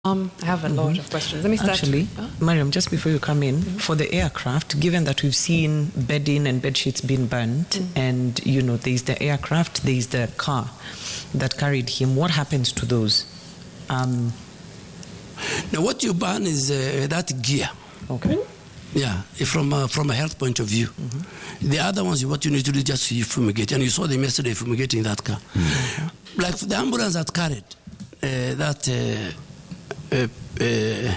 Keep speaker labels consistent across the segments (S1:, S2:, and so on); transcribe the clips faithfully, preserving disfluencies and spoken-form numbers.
S1: Um, I have a lot mm-hmm. of questions. Let me start.
S2: Actually, huh? Mariam, just before you come in, mm-hmm. for the aircraft, given that we've seen bedding and bed sheets being burnt, mm-hmm. and, you know, there's the aircraft, there's the car that carried him, what happens to those? Um,
S3: now, what you burn is uh, that gear.
S2: Okay.
S3: Yeah, from a, from a health point of view. Mm-hmm. The other ones, what you need to do is just fumigate. And you saw them yesterday fumigating that car. Mm-hmm. Like the ambulance that carried uh, that uh, uh, uh,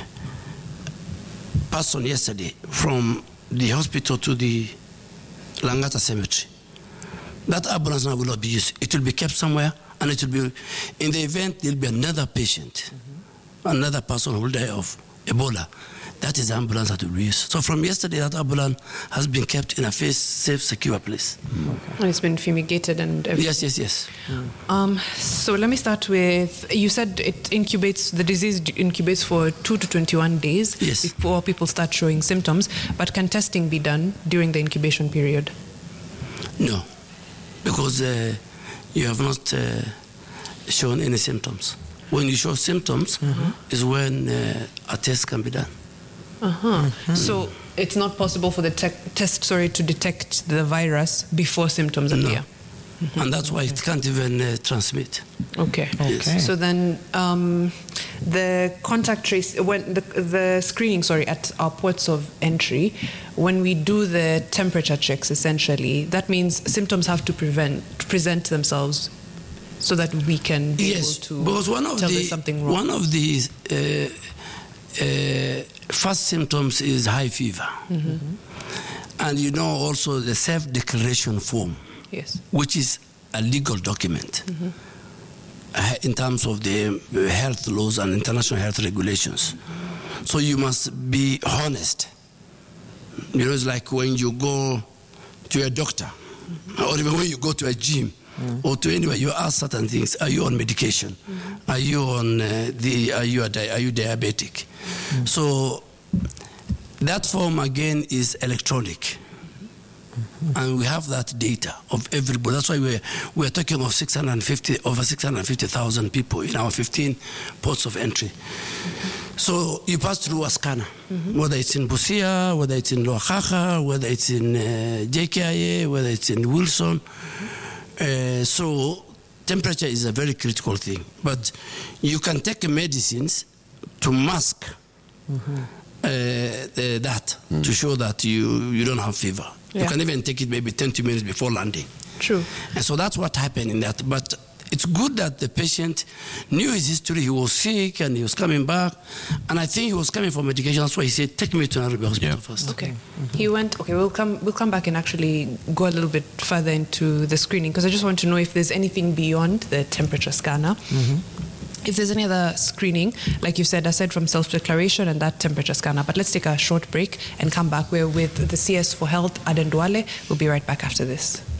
S3: person yesterday from the hospital to the Langata Cemetery. That ambulance now will not be used. It will be kept somewhere, and it will be, in the event, there will be another patient, mm-hmm. another person who will die of Ebola. That is the ambulance that we use. So from yesterday, that ambulance has been kept in a safe, safe secure place.
S1: Okay. And it's been fumigated and everything.
S3: Yes, yes, yes.
S1: Mm. Um, so let me start with, you said it incubates, the disease incubates for two to twenty-one days
S3: yes.
S1: before people start showing symptoms. But can testing be done during the incubation period?
S3: No, because uh, you have not uh, shown any symptoms. When you show symptoms mm-hmm. is when uh, a test can be done.
S1: Uh-huh. Mm-hmm. So it's not possible for the te- test, sorry, to detect the virus before symptoms appear.
S3: No. Mm-hmm. And that's why it can't even uh, transmit.
S1: Okay.
S2: Okay.
S1: Yes. So then, um, the contact trace, when the the screening, sorry, at our ports of entry, when we do the temperature checks, essentially, that means symptoms have to prevent present themselves, so that we can be
S3: yes,
S1: able to
S3: because one of
S1: tell
S3: the,
S1: there's something wrong.
S3: One of the uh, uh, first symptoms is high fever. Mm-hmm. And you know also the self-declaration form,
S1: yes,
S3: which is a legal document mm-hmm. uh, in terms of the health laws and international health regulations. Mm-hmm. So you must be honest. You know, it's like when you go to a doctor, mm-hmm. or even when you go to a gym, Mm. or to anywhere, you ask certain things. Are you on medication? Mm-hmm. Are you on uh, the? Are you a di- are you diabetic? Mm. So that form again is electronic, mm-hmm. and we have that data of everybody. That's why we're we're talking of six hundred fifty over six hundred fifty thousand people in our fifteen ports of entry. Mm-hmm. So you pass through a scanner, mm-hmm. whether it's in Busia, whether it's in Loaxaca, whether it's in uh, J K I A, whether it's in Wilson. Mm-hmm. Uh, so temperature is a very critical thing, but you can take medicines to mask mm-hmm. uh, uh, that mm. to show that you, you don't have fever. Yeah. You can even take it maybe ten minutes before landing.
S1: True.
S3: And so that's what happened in that. But it's good that the patient knew his history. He was sick and he was coming back. And I think he was coming for medication. That's why he said, take me to Nairobi Hospital yeah. first.
S1: Okay. Mm-hmm. He went, okay, we'll come we'll come back and actually go a little bit further into the screening, because I just want to know if there's anything beyond the temperature scanner. Mm-hmm. If there's any other screening, like you said, aside from self-declaration and that temperature scanner. But let's take a short break and come back. We're with the C S for Health, Aden Duale. We'll be right back after this.